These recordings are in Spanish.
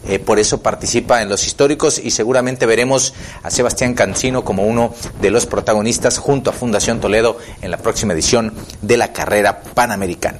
por eso participa en los históricos y seguramente veremos a Sebastián Cancino como uno de los protagonistas junto a Fundación Toledo en la próxima edición de la carrera panamericana.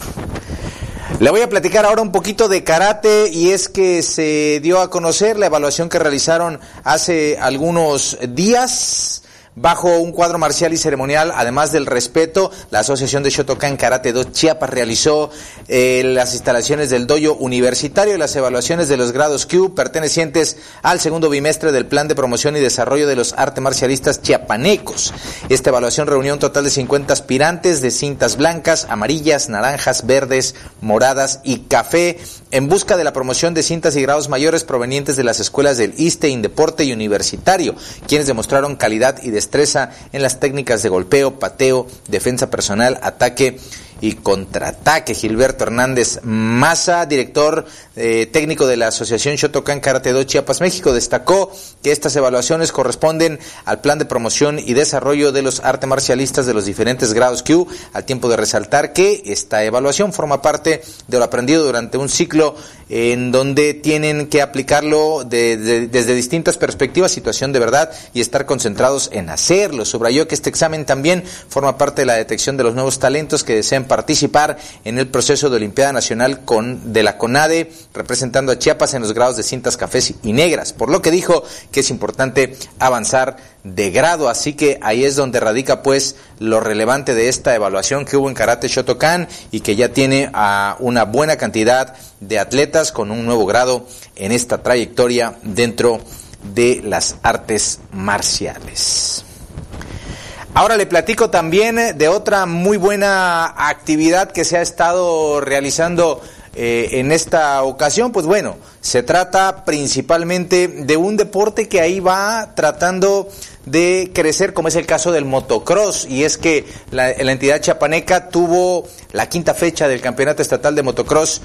Le voy a platicar ahora un poquito de karate, y es que se dio a conocer la evaluación que realizaron hace algunos días bajo un cuadro marcial y ceremonial. Además del respeto, la Asociación de Shotokan Karate Do Chiapas realizó las instalaciones del dojo universitario y las evaluaciones de los grados Q pertenecientes al segundo bimestre del Plan de Promoción y Desarrollo de los Artes Marcialistas Chiapanecos. Esta evaluación reunió un total de 50 aspirantes de cintas blancas, amarillas, naranjas, verdes, moradas y café en busca de la promoción de cintas y grados mayores provenientes de las escuelas del ISSSTE, Indeporte y Universitario, quienes demostraron calidad y destreza en las técnicas de golpeo, pateo, defensa personal, ataque y contraataque. Gilberto Hernández Maza, director técnico de la Asociación Shotokan Karate Do Chiapas, México, destacó que estas evaluaciones corresponden al plan de promoción y desarrollo de los artes marcialistas de los diferentes grados Q, al tiempo de resaltar que esta evaluación forma parte de lo aprendido durante un ciclo en donde tienen que aplicarlo desde distintas perspectivas, situación de verdad, y estar concentrados en hacerlo. Subrayó que este examen también forma parte de la detección de los nuevos talentos que desean participar en el proceso de Olimpiada Nacional de la CONADE, representando a Chiapas en los grados de cintas cafés y negras, por lo que dijo que es importante avanzar de grado. Así que ahí es donde radica pues lo relevante de esta evaluación que hubo en Karate Shotokan, y que ya tiene a una buena cantidad de atletas con un nuevo grado en esta trayectoria dentro de las artes marciales. Ahora le platico también de otra muy buena actividad que se ha estado realizando en esta ocasión. Pues bueno, se trata principalmente de un deporte que ahí va tratando de crecer, como es el caso del motocross, y es que la entidad chiapaneca tuvo la quinta fecha del Campeonato Estatal de Motocross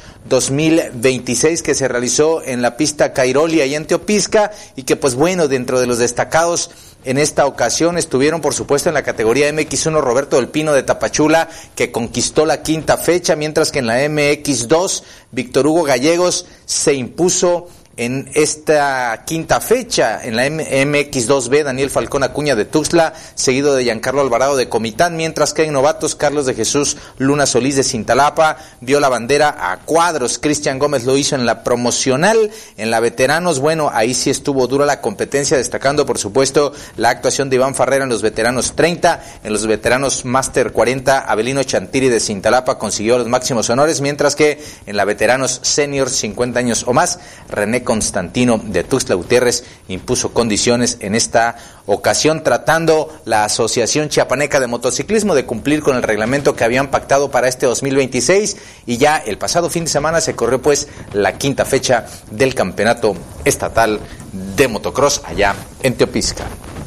2026, que se realizó en la pista Cairoli, allá en Teopisca, y que pues bueno, dentro de los destacados en esta ocasión estuvieron, por supuesto, en la categoría MX1 Roberto del Pino de Tapachula, que conquistó la quinta fecha, mientras que en la MX2 Víctor Hugo Gallegos se impuso en esta quinta fecha. En la MX2B Daniel Falcón Acuña de Tuxtla, seguido de Giancarlo Alvarado de Comitán, mientras que en novatos Carlos de Jesús Luna Solís de Cintalapa vio la bandera a cuadros. Cristian Gómez lo hizo en la promocional. En la veteranos, bueno, ahí sí estuvo dura la competencia, destacando por supuesto la actuación de Iván Farrera en los veteranos 30, en los veteranos Máster 40 Abelino Chantiri de Cintalapa consiguió los máximos honores, mientras que en la veteranos senior 50 años o más René Constantino de Tuxtla Gutiérrez impuso condiciones en esta ocasión, tratando la Asociación Chiapaneca de Motociclismo de cumplir con el reglamento que habían pactado para este 2026, y ya el pasado fin de semana se corrió pues la quinta fecha del Campeonato Estatal de Motocross allá en Teopisca.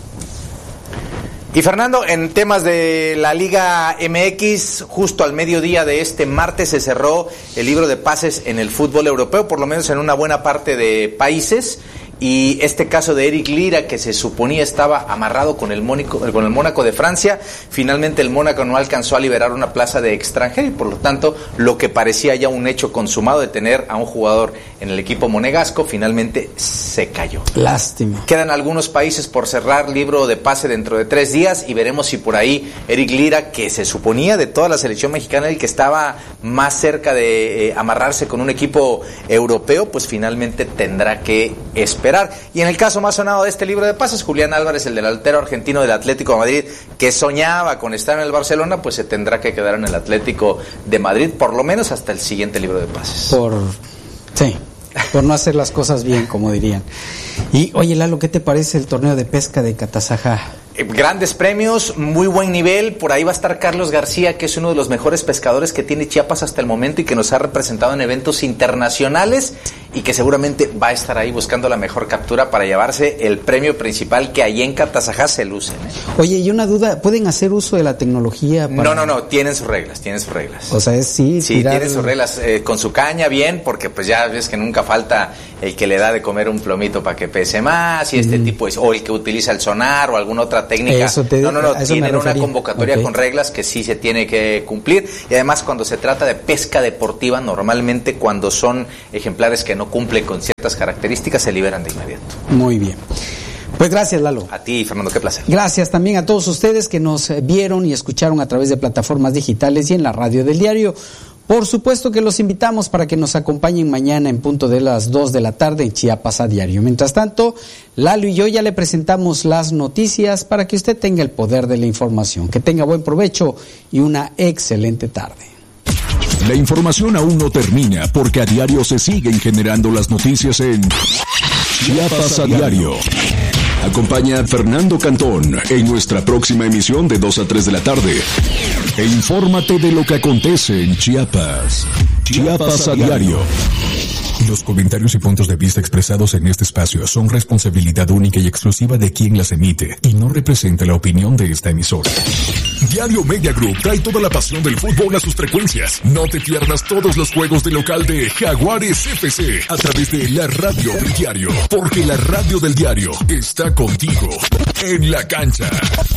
Y Fernando, en temas de la Liga MX, justo al mediodía de este martes se cerró el libro de pases en el fútbol europeo, por lo menos en una buena parte de países. Y este caso de Eric Lira, que se suponía estaba amarrado con el Mónaco de Francia, finalmente el Mónaco no alcanzó a liberar una plaza de extranjero, y por lo tanto lo que parecía ya un hecho consumado de tener a un jugador en el equipo monegasco finalmente se cayó. Lástima. Quedan algunos países por cerrar libro de pase dentro de 3 días, y veremos si por ahí Eric Lira, que se suponía de toda la selección mexicana el que estaba más cerca de amarrarse con un equipo europeo, pues finalmente tendrá que esperar. Y en el caso más sonado de este libro de pases, Julián Álvarez, el delantero argentino del Atlético de Madrid, que soñaba con estar en el Barcelona, pues se tendrá que quedar en el Atlético de Madrid, por lo menos hasta el siguiente libro de pases. Por no hacer las cosas bien, como dirían. Y oye, Lalo, ¿qué te parece el torneo de pesca de Catazajá? Grandes premios, muy buen nivel. Por ahí va a estar Carlos García, que es uno de los mejores pescadores que tiene Chiapas hasta el momento y que nos ha representado en eventos internacionales, y que seguramente va a estar ahí buscando la mejor captura para llevarse el premio principal, que allí en Catazajá se lucen, ¿eh? Oye, y una duda, ¿pueden hacer uso de la tecnología? No, tienen sus reglas. O sea, Sí, tienen sus reglas, con su caña bien, porque pues ya ves que nunca falta el que le da de comer un plomito para que pese más, y este tipo, o el que utiliza el sonar o alguna otra otra técnica. Tienen una convocatoria con reglas que sí se tiene que cumplir, y además cuando se trata de pesca deportiva, normalmente cuando son ejemplares que no cumplen con ciertas características se liberan de inmediato. Muy bien. Pues gracias, Lalo. A ti, Fernando, qué placer. Gracias también a todos ustedes que nos vieron y escucharon a través de plataformas digitales y en la radio del diario. Por supuesto que los invitamos para que nos acompañen mañana en punto de las 2 de la tarde en Chiapas a Diario. Mientras tanto, Lalo y yo ya le presentamos las noticias para que usted tenga el poder de la información. Que tenga buen provecho y una excelente tarde. La información aún no termina porque a diario se siguen generando las noticias en Chiapas a Diario. Acompaña a Fernando Cantón en nuestra próxima emisión de 2 a 3 de la tarde. E infórmate de lo que acontece en Chiapas. Chiapas a Diario. Los comentarios y puntos de vista expresados en este espacio son responsabilidad única y exclusiva de quien las emite y no representa la opinión de esta emisora. Diario Media Group trae toda la pasión del fútbol a sus frecuencias. No te pierdas todos los juegos de local de Jaguares FC a través de la radio del diario, porque la radio del diario está contigo en la cancha.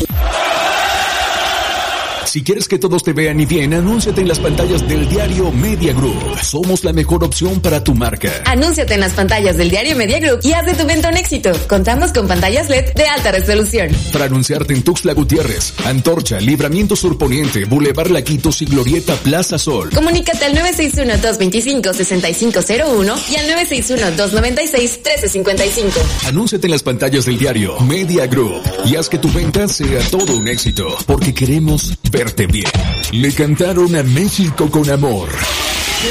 Si quieres que todos te vean y bien, anúnciate en las pantallas del Diario Media Group. Somos la mejor opción para tu marca. Anúnciate en las pantallas del Diario Media Group y haz de tu venta un éxito. Contamos con pantallas LED de alta resolución. Para anunciarte en Tuxtla Gutiérrez, Antorcha, Libramiento Sur Poniente, Boulevard Laquitos y Glorieta Plaza Sol. Comunícate al 961-225-6501 y al 961-296-1355. Anúnciate en las pantallas del Diario Media Group y haz que tu venta sea todo un éxito, porque queremos verte bien. Le cantaron a México con amor.